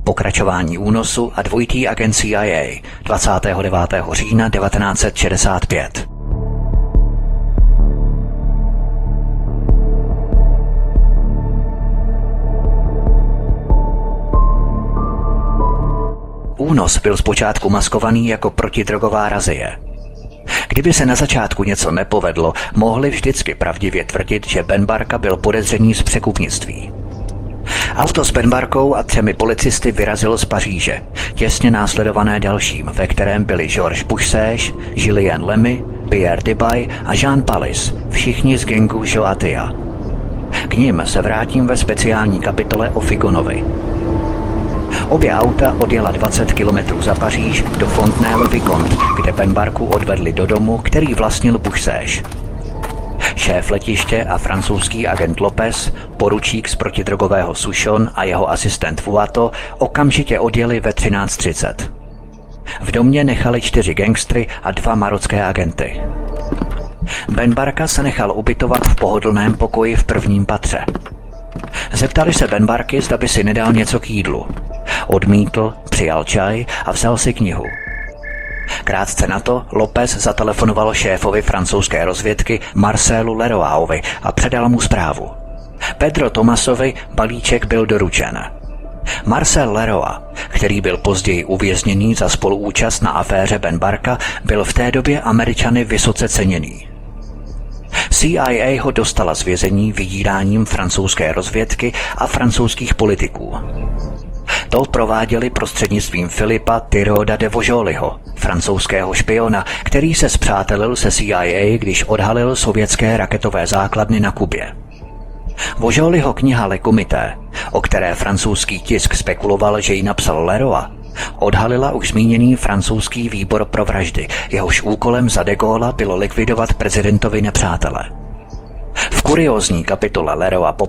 Pokračování únosu a dvojitý agent CIA 29. října 1965. Únos byl zpočátku maskovaný jako protidrogová razie. Kdyby se na začátku něco nepovedlo, mohli vždycky pravdivě tvrdit, že Ben Barka byl podezřený z překupnictví. Auto s Ben Barkou a 3 policisty vyrazilo z Paříže, těsně následované dalším, ve kterém byli Georges Buchsèche, Julien Lemy, Pierre Debay a Jean Palis, všichni z gangu Joatia. K nim se vrátím ve speciální kapitole o Figonovi. Obě auta odjela 20 kilometrů za Paříž do Fontenay-le-Vicomte, kde Ben Barku odvedli do domu, který vlastnil Buchsèche. Šéf letiště a francouzský agent Lopez, poručík z protidrogového Souchon a jeho asistent Vuato okamžitě odjeli ve 13:30. V domě nechali 4 gangstry a 2 marocké agenty. Ben Barka se nechal ubytovat v pohodlném pokoji v prvním patře. Zeptali se Ben Barky, zda by si nedal něco k jídlu. Odmítl, přijal čaj a vzal si knihu. Krátce na to Lopez zatelefonoval šéfovi francouzské rozvědky Marcelu Leroyovi a předal mu zprávu. Pedro Tomasovi balíček byl doručen. Marcel Leroy, který byl později uvězněný za spoluúčast na aféře Ben Barka, byl v té době Američany vysoce ceněný. CIA ho dostala z vězení vydíráním francouzské rozvědky a francouzských politiků. To prováděli prostřednictvím Philippa Thiroda de Vojoliho, francouzského špiona, který se spřátelil se CIA, když odhalil sovětské raketové základny na Kubě. Vojoliho kniha Le Comité, o které francouzský tisk spekuloval, že ji napsal Leroy, odhalila už zmíněný francouzský výbor pro vraždy, jehož úkolem za de Gaulle'a bylo likvidovat prezidentovi nepřátele. V kuriózní kapitole Leroy